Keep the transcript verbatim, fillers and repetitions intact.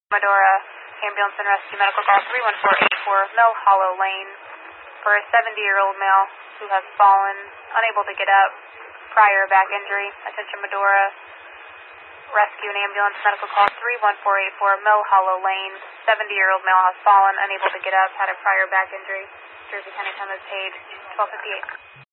Medora, ambulance and rescue medical call three one four eight four, Mill Hollow Lane, for a seventy-year-old male who has fallen, unable to get up, prior back injury. Attention Medora, rescue and ambulance medical call three one four eight four, Mill Hollow Lane, seventy-year-old male has fallen, unable to get up, had a prior back injury. Jersey County time is paid twelve fifty-eight.